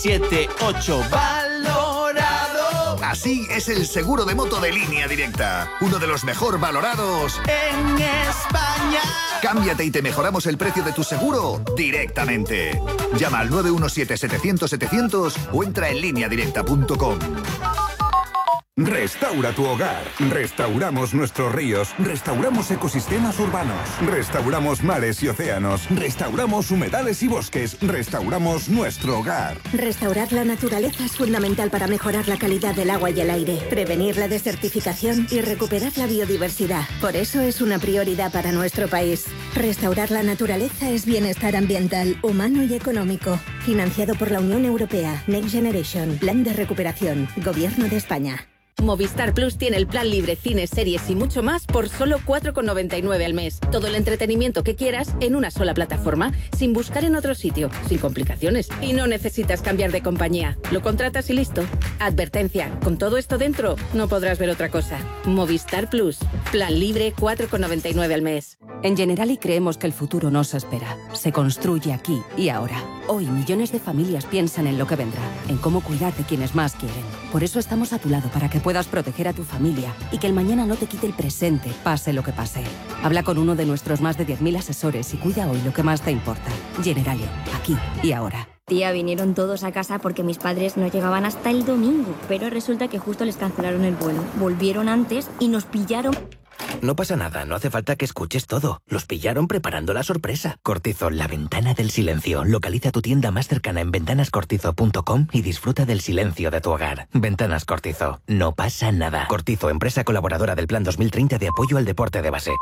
978. Valorado. Así es el seguro de moto de Línea Directa. Uno de los mejor valorados en España. Cámbiate y te mejoramos el precio de tu seguro directamente. Llama al 917-700-700 o entra en lineadirecta.com. Restaura tu hogar. Restauramos nuestros ríos. Restauramos ecosistemas urbanos. Restauramos mares y océanos. Restauramos humedales y bosques. Restauramos nuestro hogar. Restaurar la naturaleza es fundamental para mejorar la calidad del agua y el aire, prevenir la desertificación y recuperar la biodiversidad. Por eso es una prioridad para nuestro país. Restaurar la naturaleza es bienestar ambiental, humano y económico. Financiado por la Unión Europea. Next Generation. Plan de recuperación. Gobierno de España. Movistar Plus tiene el plan libre, cines, series y mucho más por solo 4,99 al mes. Todo el entretenimiento que quieras en una sola plataforma, sin buscar en otro sitio, sin complicaciones. Y no necesitas cambiar de compañía. Lo contratas y listo. Advertencia, con todo esto dentro, no podrás ver otra cosa. Movistar Plus. Plan libre, 4,99 al mes. En Generali creemos que el futuro no se espera. Se construye aquí y ahora. Hoy millones de familias piensan en lo que vendrá, en cómo cuidar de quienes más quieren. Por eso estamos a tu lado para que puedas proteger a tu familia y que el mañana no te quite el presente, pase lo que pase. Habla con uno de nuestros más de 10.000 asesores y cuida hoy lo que más te importa. Generali, aquí y ahora. Tía, vinieron todos a casa porque mis padres no llegaban hasta el domingo, pero resulta que justo les cancelaron el vuelo. Volvieron antes y nos pillaron... No pasa nada, no hace falta que escuches todo. Los pillaron preparando la sorpresa. Cortizol, la ventana del silencio. Localiza tu tienda más cercana en ventanascortizo.com y disfruta del silencio de tu hogar. Ventanas Cortizo. No pasa nada. Cortizo, empresa colaboradora del Plan 2030 de apoyo al deporte de base.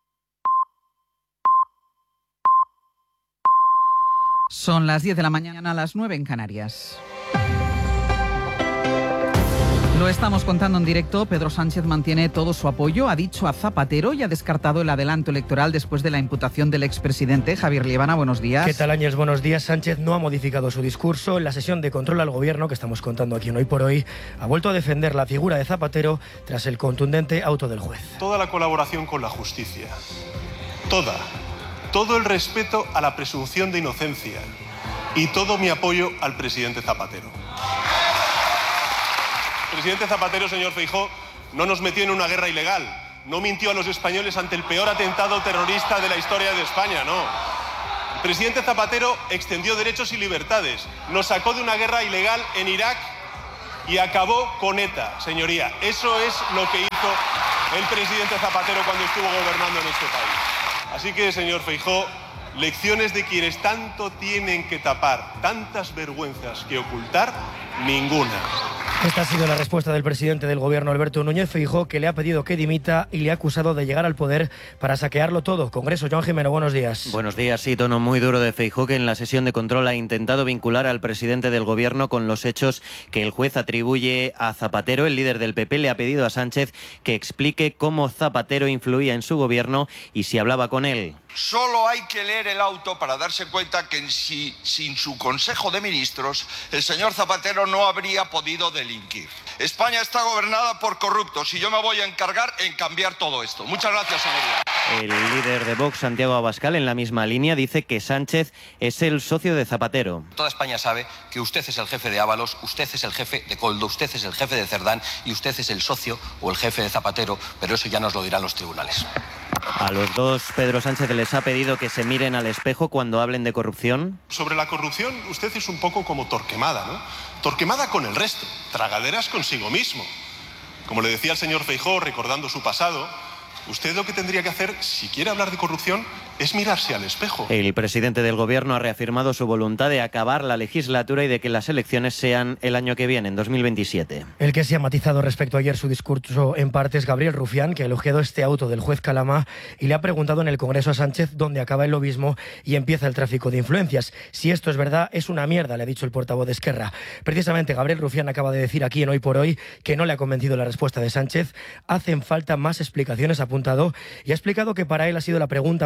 Son las 10 de la mañana, a las 9 en Canarias. Lo estamos contando en directo. Pedro Sánchez mantiene todo su apoyo, ha dicho a Zapatero y ha descartado el adelanto electoral después de la imputación del expresidente. Javier Liebana, buenos días. ¿Qué tal, Áñez? Buenos días. Sánchez no ha modificado su discurso. En la sesión de control al gobierno que estamos contando aquí en Hoy por Hoy, ha vuelto a defender la figura de Zapatero tras el contundente auto del juez. Toda la colaboración con la justicia, todo el respeto a la presunción de inocencia y todo mi apoyo al presidente Zapatero. El presidente Zapatero, señor Feijóo, no nos metió en una guerra ilegal, no mintió a los españoles ante el peor atentado terrorista de la historia de España, no. El presidente Zapatero extendió derechos y libertades, nos sacó de una guerra ilegal en Irak y acabó con ETA, señoría. Eso es lo que hizo el presidente Zapatero cuando estuvo gobernando en este país. Así que, señor Feijóo, lecciones de quienes tanto tienen que tapar, tantas vergüenzas que ocultar, ninguna. Esta ha sido la respuesta del presidente del gobierno, Alberto Núñez Feijóo, que le ha pedido que dimita y le ha acusado de llegar al poder para saquearlo todo. Congreso, Joan Jimeno, buenos días. Buenos días, sí, tono muy duro de Feijóo, que en la sesión de control ha intentado vincular al presidente del gobierno con los hechos que el juez atribuye a Zapatero. El líder del PP le ha pedido a Sánchez que explique cómo Zapatero influía en su gobierno y si hablaba con él. Solo hay que leer el auto para darse cuenta que sin su Consejo de Ministros el señor Zapatero no habría podido delinquir. España está gobernada por corruptos y yo me voy a encargar en cambiar todo esto. Muchas gracias, señoría. El líder de Vox, Santiago Abascal, en la misma línea, dice que Sánchez es el socio de Zapatero. Toda España sabe que usted es el jefe de Ábalos, usted es el jefe de Koldo, usted es el jefe de Cerdán y usted es el socio o el jefe de Zapatero, pero eso ya nos lo dirán los tribunales. A los dos, Pedro Sánchez les ha pedido que se miren al espejo cuando hablen de corrupción. Sobre la corrupción, usted es un poco como Torquemada, ¿no? Torquemada con el resto, tragaderas consigo mismo. Como le decía el señor Feijóo, recordando su pasado, usted lo que tendría que hacer, si quiere hablar de corrupción, es mirarse al espejo. El presidente del gobierno ha reafirmado su voluntad de acabar la legislatura y de que las elecciones sean el año que viene, en 2027. El que se ha matizado respecto a ayer su discurso en parte es Gabriel Rufián, que ha elogiado este auto del juez Calama y le ha preguntado en el Congreso a Sánchez dónde acaba el lobismo y empieza el tráfico de influencias. Si esto es verdad, es una mierda, le ha dicho el portavoz de Esquerra. Precisamente Gabriel Rufián acaba de decir aquí en Hoy por Hoy que no le ha convencido la respuesta de Sánchez. Hacen falta más explicaciones, ha apuntado, y ha explicado que para él ha sido la pregunta más difícil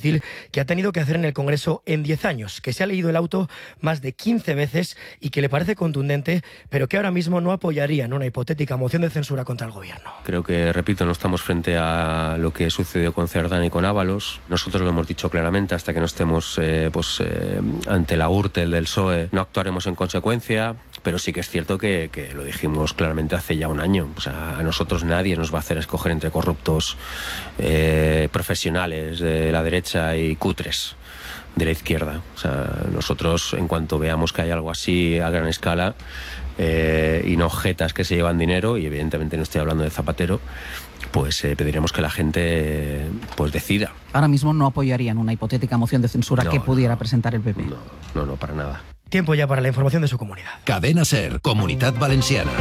difícil que ha tenido que hacer en el Congreso en 10 años, que se ha leído el auto más de 15 veces y que le parece contundente, pero que ahora mismo no apoyaría en una hipotética moción de censura contra el Gobierno. Creo que, repito, no estamos frente a lo que sucedió con Cerdán y con Ábalos. Nosotros lo hemos dicho claramente, hasta que no estemos ante la Gürtel del PSOE, no actuaremos en consecuencia, pero sí que es cierto que lo dijimos claramente hace ya un año. O sea, a nosotros nadie nos va a hacer escoger entre corruptos profesionales de la derecha y cutres de la izquierda. O sea, nosotros, en cuanto veamos que hay algo así a gran escala y no jetas que se llevan dinero, y evidentemente no estoy hablando de Zapatero, pues pediremos que la gente pues decida. Ahora mismo no apoyarían una hipotética moción de censura que pudiera presentar el PP. No, para nada. Tiempo ya para la información de su comunidad. Cadena SER, Comunitat Valenciana.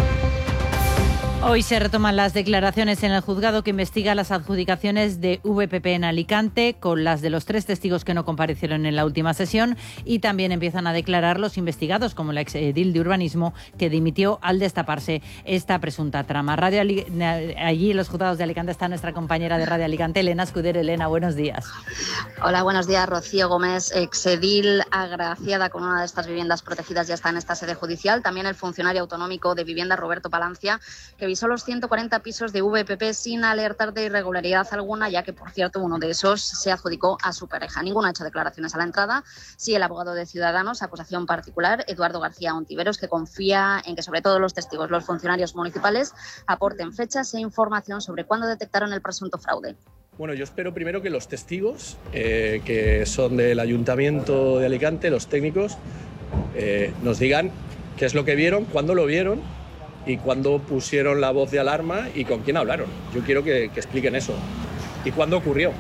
Hoy se retoman las declaraciones en el juzgado que investiga las adjudicaciones de VPP en Alicante, con las de los 3 testigos que no comparecieron en la última sesión, y también empiezan a declarar los investigados, como la exedil de urbanismo que dimitió al destaparse esta presunta trama. Allí en los juzgados de Alicante está nuestra compañera de Radio Alicante, Elena Escudero. Elena, buenos días. Hola, buenos días. Rocío Gómez, exedil agraciada con una de estas viviendas protegidas, ya está en esta sede judicial. También el funcionario autonómico de vivienda, Roberto Palancia, que visó los 140 pisos de VPP sin alertar de irregularidad alguna, ya que, por cierto, uno de esos se adjudicó a su pareja. Ninguno ha hecho declaraciones a la entrada. Sí, el abogado de Ciudadanos, acusación particular, Eduardo García Ontiveros, que confía en que sobre todo los testigos, los funcionarios municipales, aporten fechas e información sobre cuándo detectaron el presunto fraude. Bueno, yo espero primero que los testigos, que son del Ayuntamiento de Alicante, los técnicos, nos digan qué es lo que vieron, cuándo lo vieron y cuándo pusieron la voz de alarma y con quién hablaron. Yo quiero que expliquen eso. ¿Y cuándo ocurrió?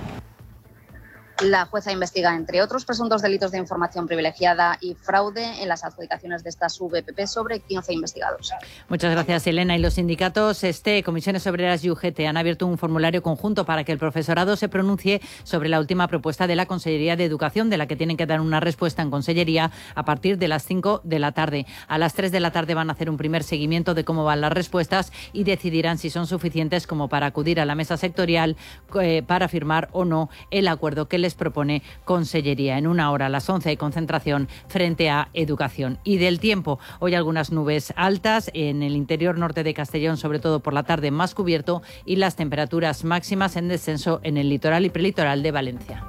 La jueza investiga, entre otros, presuntos delitos de información privilegiada y fraude en las adjudicaciones de estas VPP sobre 15 investigados. Muchas gracias, Elena. Y los sindicatos Comisiones Obreras y UGT han abierto un formulario conjunto para que el profesorado se pronuncie sobre la última propuesta de la Consellería de Educación, de la que tienen que dar una respuesta en Consellería a partir de las 5 de la tarde. A las 3 de la tarde van a hacer un primer seguimiento de cómo van las respuestas y decidirán si son suficientes como para acudir a la mesa sectorial para firmar o no el acuerdo que les propone Consellería. En una hora, a las 11, hay concentración frente a Educación. Y del tiempo, hoy algunas nubes altas en el interior norte de Castellón, sobre todo por la tarde más cubierto, y las temperaturas máximas en descenso en el litoral y prelitoral de Valencia.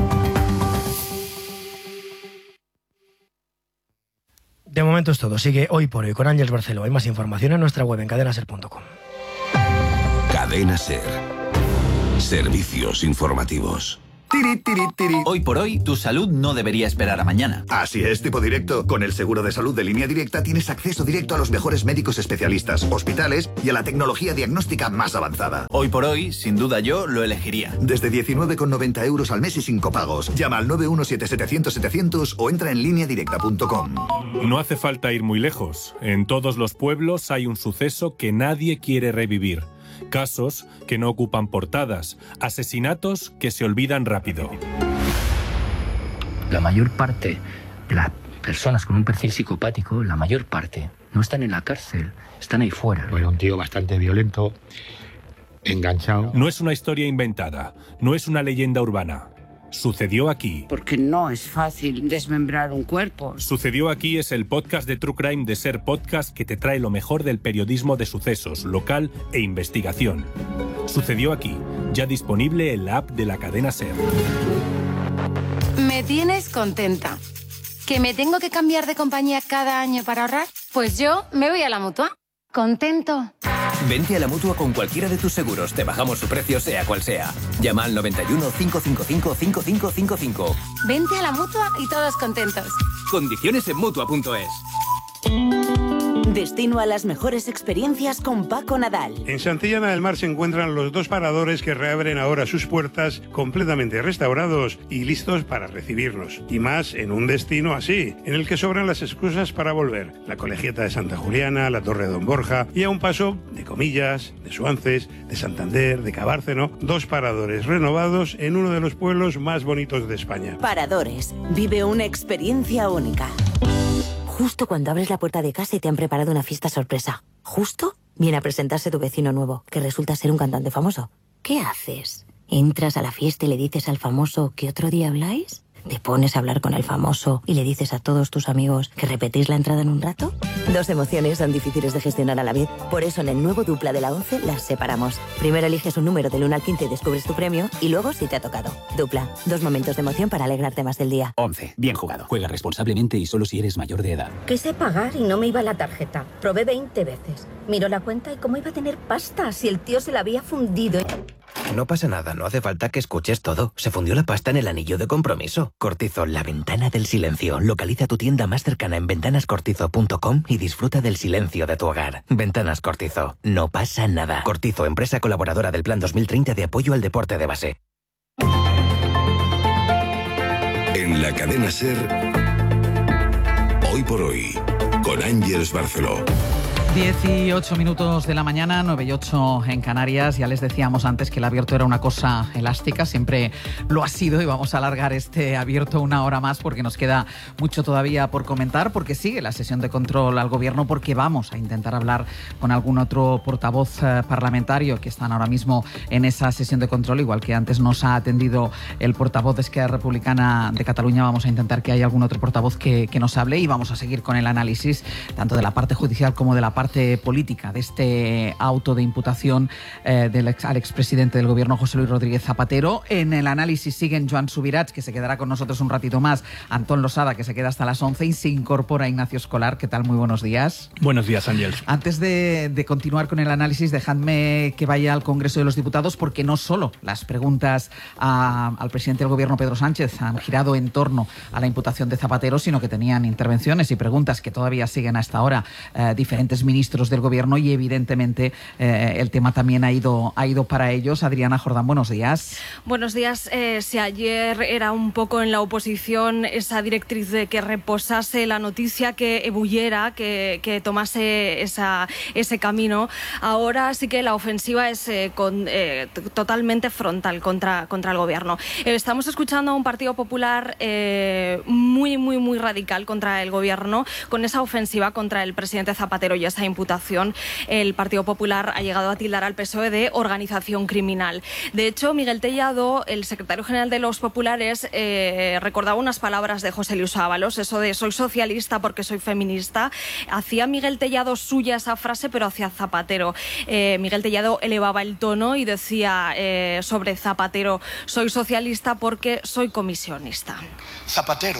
De momento es todo. Sigue Hoy por Hoy con Ángeles Barceló. Hay más información en nuestra web en cadenaser.com. Cadena SER. Servicios informativos. Tiri, tiri, tiri. Hoy por hoy, tu salud no debería esperar a mañana. Así es, tipo directo. Con el seguro de salud de Línea Directa tienes acceso directo a los mejores médicos especialistas, hospitales y a la tecnología diagnóstica más avanzada. Hoy por hoy, sin duda yo lo elegiría. Desde 19,90 euros al mes y sin copagos. Llama al 917-700-700 o entra en lineadirecta.com. No hace falta ir muy lejos. En todos los pueblos hay un suceso que nadie quiere revivir. Casos que no ocupan portadas, asesinatos que se olvidan rápido. La mayor parte de las personas con un perfil psicopático, la mayor parte, no están en la cárcel, están ahí fuera. Era un tío bastante violento, enganchado. No es una historia inventada, no es una leyenda urbana. Sucedió aquí. Porque no es fácil desmembrar un cuerpo. Sucedió aquí es el podcast de True Crime de SER Podcast que te trae lo mejor del periodismo de sucesos, local e investigación. Sucedió aquí, ya disponible en la app de la cadena SER. Me tienes contenta. ¿Que me tengo que cambiar de compañía cada año para ahorrar? Pues yo me voy a la Mutua. Contento. Vente a la Mutua con cualquiera de tus seguros. Te bajamos su precio sea cual sea. Llama al 91 555 5555. Vente a la Mutua y todos contentos. Condiciones en Mutua.es. Destino a las mejores experiencias con Paco Nadal. En Santillana del Mar se encuentran los 2 paradores que reabren ahora sus puertas completamente restaurados y listos para recibirnos. Y más en un destino así, en el que sobran las excusas para volver. La Colegiata de Santa Juliana, la Torre de Don Borja y a un paso de Comillas, de Suances, de Santander, de Cabárceno. 2 paradores renovados en uno de los pueblos más bonitos de España. Paradores. Vive una experiencia única. Justo cuando abres la puerta de casa y te han preparado una fiesta sorpresa. Justo viene a presentarse tu vecino nuevo, que resulta ser un cantante famoso. ¿Qué haces? Entras a la fiesta y le dices al famoso que otro día habláis. ¿Te pones a hablar con el famoso y le dices a todos tus amigos que repetís la entrada en un rato? Dos emociones son difíciles de gestionar a la vez. Por eso en el nuevo Dupla de la 11 las separamos. Primero eliges un número del 1 al 15 y descubres tu premio, y luego si te ha tocado. Dupla, 2 momentos de emoción para alegrarte más del día. 11. Bien jugado. Juega responsablemente y solo si eres mayor de edad. Quise pagar y no me iba la tarjeta. Probé 20 veces. Miró la cuenta y cómo iba a tener pasta si el tío se la había fundido. No pasa nada, no hace falta que escuches todo. Se fundió la pasta en el anillo de compromiso. Cortizo, la ventana del silencio. Localiza tu tienda más cercana en ventanascortizo.com y disfruta del silencio de tu hogar. Ventanas Cortizo. No pasa nada. Cortizo, empresa colaboradora del Plan 2030 de apoyo al deporte de base. En la cadena SER, Hoy por Hoy, con Ángeles Barceló. 18 minutos de la mañana, 9 y 8 en Canarias. Ya les decíamos antes que el abierto era una cosa elástica, siempre lo ha sido, y vamos a alargar este abierto una hora más porque nos queda mucho todavía por comentar, porque sigue la sesión de control al gobierno, porque vamos a intentar hablar con algún otro portavoz parlamentario que están ahora mismo en esa sesión de control, igual que antes nos ha atendido el portavoz de Esquerra Republicana de Cataluña. Vamos a intentar que haya algún otro portavoz que nos hable, y vamos a seguir con el análisis tanto de la parte judicial como de la parte política de este auto de imputación al expresidente del gobierno, José Luis Rodríguez Zapatero. En el análisis siguen Joan Subirats, que se quedará con nosotros un ratito más, Antón Losada, que se queda hasta las 11, y se incorpora Ignacio Escolar. ¿Qué tal? Muy buenos días. Buenos días, Ángel. Antes de continuar con el análisis, dejadme que vaya al Congreso de los Diputados, porque no solo las preguntas al presidente del gobierno, Pedro Sánchez, han girado en torno a la imputación de Zapatero, sino que tenían intervenciones y preguntas que todavía siguen hasta ahora diferentes ministros del gobierno, y evidentemente el tema también ha ido para ellos. Adriana Jordán, buenos días. Buenos días. Si ayer era un poco en la oposición esa directriz de que reposase la noticia, que ebulliera, que tomase ese camino, ahora sí que la ofensiva es totalmente frontal contra el gobierno. Estamos escuchando a un Partido Popular muy radical contra el gobierno, con esa ofensiva contra el presidente Zapatero y esa imputación. El Partido Popular ha llegado a tildar al PSOE de organización criminal. De hecho, Miguel Tellado, el secretario general de los populares, recordaba unas palabras de José Luis Ábalos, eso de soy socialista porque soy feminista. Hacía Miguel Tellado suya esa frase, pero hacia Zapatero. Miguel Tellado elevaba el tono y decía sobre Zapatero, soy socialista porque soy comisionista. Zapatero,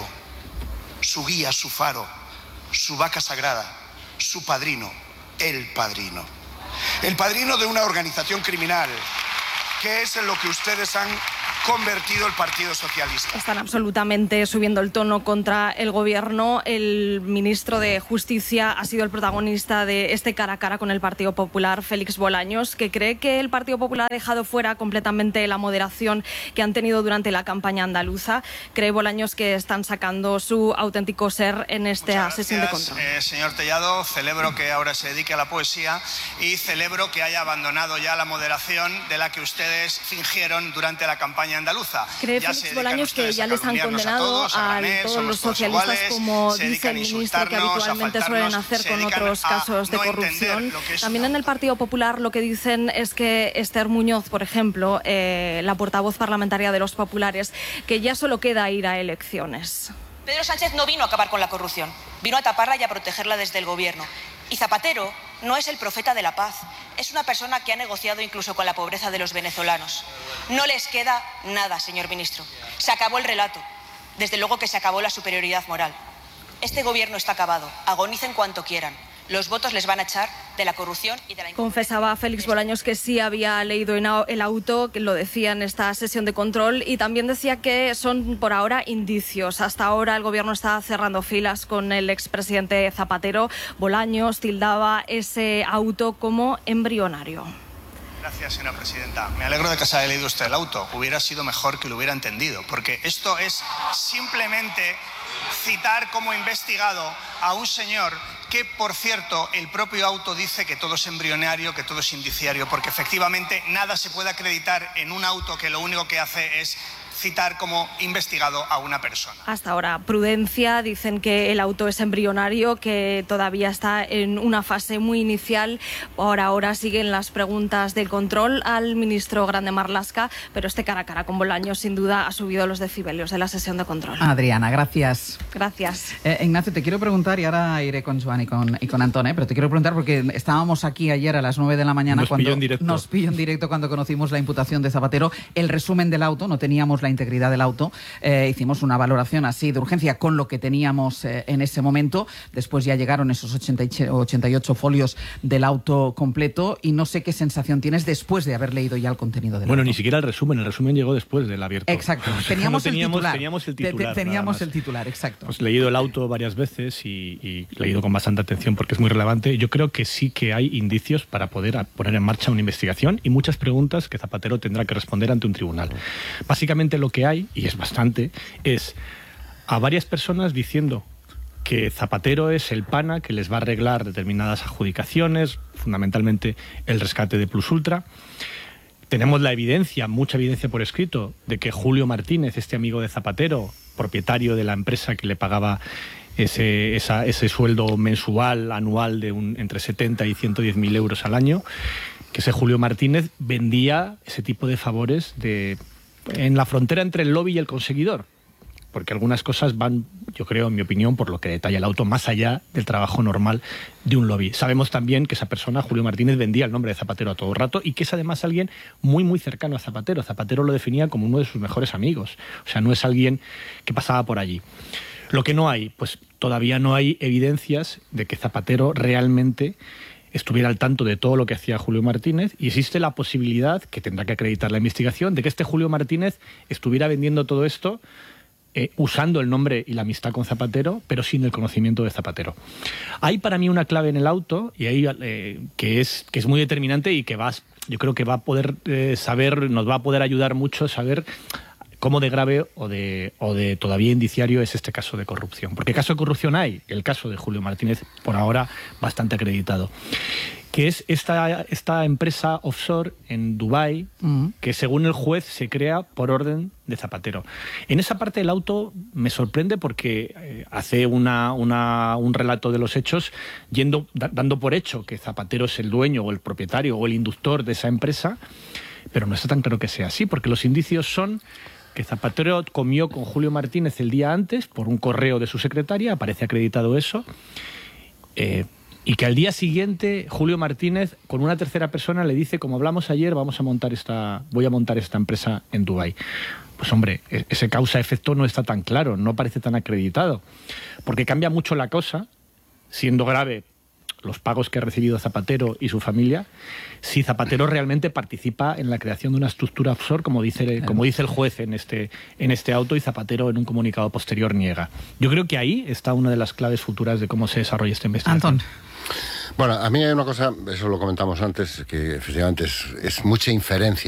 su guía, su faro, su vaca sagrada, su padrino, el padrino. El padrino de una organización criminal, que es en lo que ustedes han convertido el Partido Socialista. Están absolutamente subiendo el tono contra el gobierno. El ministro de Justicia ha sido el protagonista de este cara a cara con el Partido Popular, Félix Bolaños, que cree que el Partido Popular ha dejado fuera completamente la moderación que han tenido durante la campaña andaluza. Cree Bolaños que están sacando su auténtico ser en esta sesión de control. Señor Tellado, celebro que ahora se dedique a la poesía y celebro que haya abandonado ya la moderación de la que ustedes fingieron durante la campaña andaluza. Cree Félix Bolaños que ya les han condenado a todos los socialistas, como dice el ministro, que habitualmente suelen hacer con otros casos de corrupción. También en el Partido Popular lo que dicen es que Esther Muñoz, por ejemplo, la portavoz parlamentaria de los populares, que ya solo queda ir a elecciones. Pedro Sánchez no vino a acabar con la corrupción, vino a taparla y a protegerla desde el gobierno. Y Zapatero no es el profeta de la paz, es una persona que ha negociado incluso con la pobreza de los venezolanos. No les queda nada, señor ministro. Se acabó el relato. Desde luego que se acabó la superioridad moral. Este gobierno está acabado. Agonicen cuanto quieran. Los votos les van a echar de la corrupción y de la... Confesaba Félix Bolaños que sí había leído el auto, que lo decía en esta sesión de control, y también decía que son por ahora indicios. Hasta ahora el gobierno está cerrando filas con el expresidente Zapatero. Bolaños tildaba ese auto como embrionario. Gracias, señora presidenta. Me alegro de que se haya leído usted el auto. Hubiera sido mejor que lo hubiera entendido, porque esto es simplemente citar como investigado a un señor que, por cierto, el propio auto dice que todo es embrionario, que todo es indiciario, porque efectivamente nada se puede acreditar en un auto que lo único que hace es citar como investigado a una persona. Hasta ahora, prudencia, dicen que el auto es embrionario, que todavía está en una fase muy inicial. Ahora siguen las preguntas del control al ministro Grande Marlaska, pero este cara a cara con Bolaños sin duda ha subido los decibelios de la sesión de control. Adriana, gracias. Gracias. Ignacio, te quiero preguntar, y ahora iré con Joan y con Antón, pero te quiero preguntar porque estábamos aquí ayer a las 9 de la mañana nos pilló en directo cuando conocimos la imputación de Zapatero, el resumen del auto, no teníamos la integridad del auto, hicimos una valoración así de urgencia con lo que teníamos en ese momento, después ya llegaron esos 88 folios del auto completo y no sé qué sensación tienes después de haber leído ya el contenido del auto. Ni siquiera el resumen llegó después del abierto. Exacto, teníamos el titular. Teníamos el titular, exacto. Hemos leído el auto varias veces y leído con bastante atención porque es muy relevante. Yo creo que sí que hay indicios para poder poner en marcha una investigación y muchas preguntas que Zapatero tendrá que responder ante un tribunal. Básicamente lo que hay, y es bastante, es a varias personas diciendo que Zapatero es el pana que les va a arreglar determinadas adjudicaciones, fundamentalmente el rescate de Plus Ultra. Tenemos la evidencia, mucha evidencia por escrito, de que Julio Martínez, este amigo de Zapatero, propietario de la empresa que le pagaba ese sueldo mensual, anual de entre 70 y 110.000 euros al año, que ese Julio Martínez vendía ese tipo de favores en la frontera entre el lobby y el conseguidor. Porque algunas cosas van, yo creo, en mi opinión, por lo que detalla el auto, más allá del trabajo normal de un lobby. Sabemos también que esa persona, Julio Martínez, vendía el nombre de Zapatero a todo rato y que es además alguien muy, muy cercano a Zapatero. Zapatero lo definía como uno de sus mejores amigos. O sea, no es alguien que pasaba por allí. Lo que no hay, pues todavía no hay evidencias de que Zapatero realmente estuviera al tanto de todo lo que hacía Julio Martínez y existe la posibilidad, que tendrá que acreditar la investigación, de que este Julio Martínez estuviera vendiendo todo esto usando el nombre y la amistad con Zapatero, pero sin el conocimiento de Zapatero. Hay para mí una clave en el auto y ahí que es muy determinante y que yo creo que va a poder nos va a poder ayudar mucho a saber cómo de grave o de todavía indiciario es este caso de corrupción. Porque caso de corrupción hay, el caso de Julio Martínez, por ahora bastante acreditado, que es esta empresa offshore en Dubái, que según el juez se crea por orden de Zapatero. En esa parte del auto me sorprende porque hace un relato de los hechos dando por hecho que Zapatero es el dueño o el propietario o el inductor de esa empresa, pero no está tan claro que sea así, porque los indicios son que Zapatero comió con Julio Martínez el día antes por un correo de su secretaria, aparece acreditado eso, y que al día siguiente Julio Martínez con una tercera persona le dice, como hablamos ayer, voy a montar esta empresa en Dubái. Pues hombre, ese causa-efecto no está tan claro, no parece tan acreditado, porque cambia mucho la cosa, siendo grave los pagos que ha recibido Zapatero y su familia, si Zapatero realmente participa en la creación de una estructura offshore, como dice el juez en este auto, y Zapatero en un comunicado posterior niega. Yo creo que ahí está una de las claves futuras de cómo se desarrolla esta investigación. Antón. Bueno, a mí hay una cosa, eso lo comentamos antes, que efectivamente es mucha inferencia